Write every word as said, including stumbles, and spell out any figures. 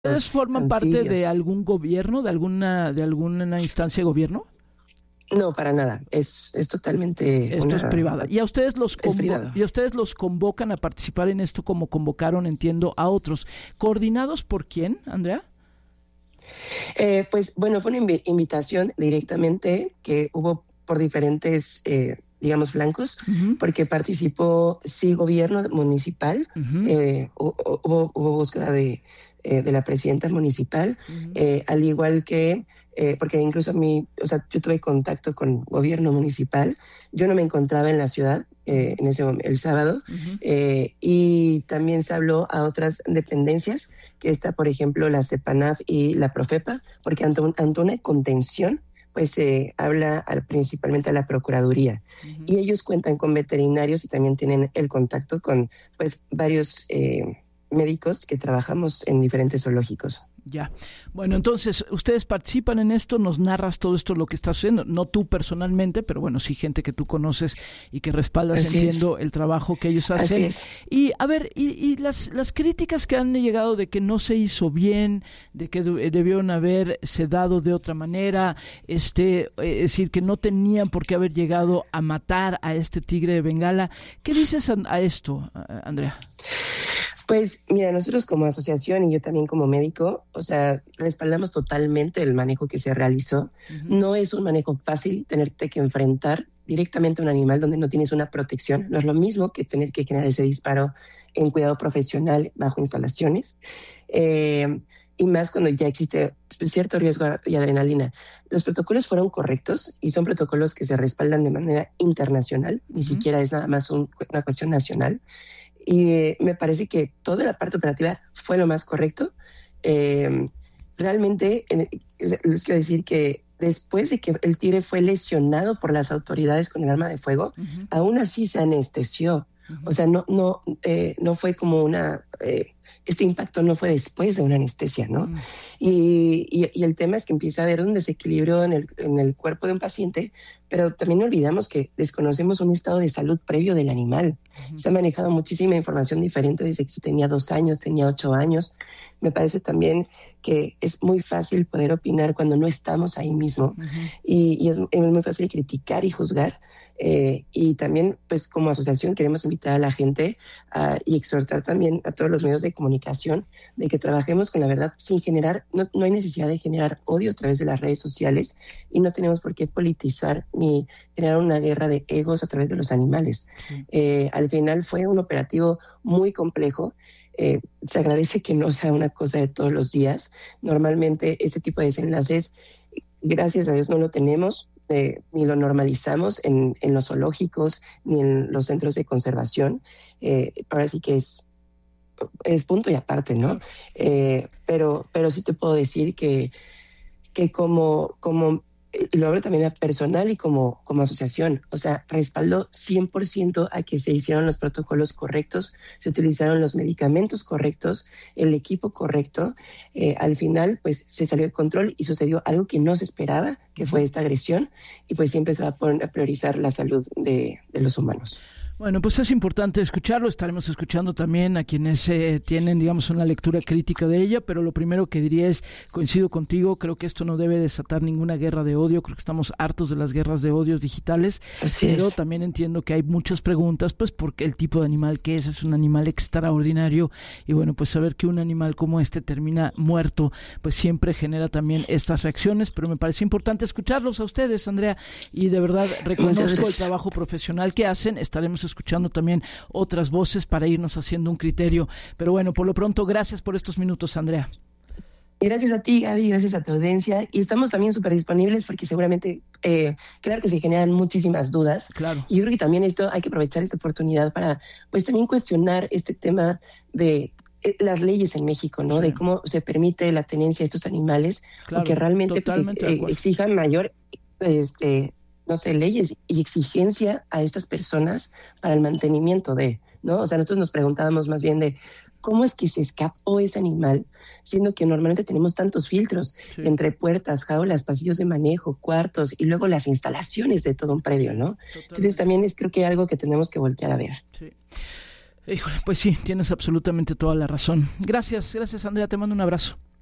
¿Ustedes forman anfibios. parte de algún gobierno, de alguna, de alguna instancia de gobierno? No, para nada. Es, es totalmente Esto una, es privada. ¿Y a ustedes los es convo- privado. y a ustedes los convocan a participar en esto como convocaron, entiendo, a otros? ¿Coordinados por quién, Andrea? Eh, pues bueno, fue una invi- invitación directamente que hubo por diferentes, eh, digamos, flancos, Uh-huh. porque participó, sí, gobierno municipal, Uh-huh. eh, hu- hu- hubo, hubo búsqueda de, eh, de la presidenta municipal, Uh-huh. eh, al igual que, eh, porque incluso a mí, o sea, yo tuve contacto con gobierno municipal, yo no me encontraba en la ciudad eh, en ese momento, el sábado, Uh-huh. eh, y también se habló a otras dependencias, que está, por ejemplo, la CEPANAF y la PROFEPA, porque ante, un, ante una contención, pues se eh, habla al, principalmente a la Procuraduría. Uh-huh. Y ellos cuentan con veterinarios y también tienen el contacto con pues varios eh, médicos que trabajamos en diferentes zoológicos. Ya. Bueno, entonces, ustedes participan en esto, nos narras todo esto, lo que está sucediendo, no tú personalmente, pero bueno, sí gente que tú conoces y que respaldas, Así entiendo, es. el trabajo que ellos hacen. Así es. Y, a ver, y, y las, las críticas que han llegado de que no se hizo bien, de que debieron haberse dado de otra manera, este, es decir, que no tenían por qué haber llegado a matar a este tigre de Bengala. ¿Qué dices a, a esto, Andrea? Pues mira, nosotros como asociación y yo también como médico, o sea, respaldamos totalmente el manejo que se realizó. Uh-huh. No es un manejo fácil tenerte que enfrentar directamente a un animal donde no tienes una protección. No es lo mismo que tener que generar ese disparo en cuidado profesional bajo instalaciones. Eh, y más cuando ya existe cierto riesgo de adrenalina. Los protocolos fueron correctos y son protocolos que se respaldan de manera internacional, ni uh-huh. siquiera es nada más un, una cuestión nacional. Y eh, me parece que toda la parte operativa fue lo más correcto. Eh, realmente, eh, les quiero decir que después de que el tigre fue lesionado por las autoridades con el arma de fuego, uh-huh. aún así se anestesió. Uh-huh. O sea, no, no, eh, no fue como una... Eh, este impacto no fue después de una anestesia, ¿no? Uh-huh. Y, y, y el tema es que empieza a haber un desequilibrio en el, en el cuerpo de un paciente, pero también no olvidamos que desconocemos un estado de salud previo del animal. Uh-huh. Se ha manejado muchísima información diferente desde que tenía dos años, tenía ocho años. Me parece también que es muy fácil poder opinar cuando no estamos ahí mismo. Uh-huh. y, y es, es muy fácil criticar y juzgar. Eh, y también, pues como asociación queremos invitar a la gente uh, y exhortar también a todos los medios de comunicación de que trabajemos con la verdad sin generar, no, no hay necesidad de generar odio a través de las redes sociales y no tenemos por qué politizar ni generar una guerra de egos a través de los animales. Sí. Eh, al final fue un operativo muy complejo. Eh, se agradece que no sea una cosa de todos los días. Normalmente ese tipo de desenlaces, gracias a Dios, no lo tenemos. Eh, ni lo normalizamos en, en los zoológicos ni en los centros de conservación. Eh, ahora sí que es, es punto y aparte, ¿no? Claro. Eh, pero, pero sí te puedo decir que, que como, como y lo hablo también a personal y como, como asociación, o sea, respaldo cien por ciento a que se hicieron los protocolos correctos, se utilizaron los medicamentos correctos, el equipo correcto. Eh, al final, pues, se salió de control y sucedió algo que no se esperaba, que fue esta agresión, y pues siempre se va a poner a priorizar la salud de, de los humanos. Bueno, pues es importante escucharlo, estaremos escuchando también a quienes eh, tienen, digamos, una lectura crítica de ella, pero lo primero que diría es, coincido contigo, creo que esto no debe desatar ninguna guerra de odio, creo que estamos hartos de las guerras de odios digitales, Así pero es. También entiendo que hay muchas preguntas, pues porque el tipo de animal que es, es un animal extraordinario, y bueno, pues saber que un animal como este termina muerto, pues siempre genera también estas reacciones, pero me parece importante escucharlos a ustedes, Andrea, y de verdad reconozco el trabajo profesional que hacen, estaremos escuchando también otras voces para irnos haciendo un criterio. Pero bueno, por lo pronto, gracias por estos minutos, Andrea. Gracias a ti, Gaby, gracias a tu audiencia. Y estamos también súper disponibles porque seguramente, eh, claro que se generan muchísimas dudas. Claro. Y yo creo que también esto hay que aprovechar esta oportunidad para, pues, también cuestionar este tema de las leyes en México, ¿no? Sí. De cómo se permite la tenencia de estos animales, claro, porque realmente pues, eh, exijan mayor... este no sé, leyes y exigencia a estas personas para el mantenimiento de, ¿no? O sea, nosotros nos preguntábamos más bien de cómo es que se escapó ese animal, siendo que normalmente tenemos tantos filtros sí. entre puertas, jaulas, pasillos de manejo, cuartos y luego las instalaciones de todo un predio, ¿no? Totalmente. Entonces también es creo que algo que tenemos que voltear a ver. Sí. Híjole, pues sí, tienes absolutamente toda la razón. Gracias, gracias Andrea, te mando un abrazo.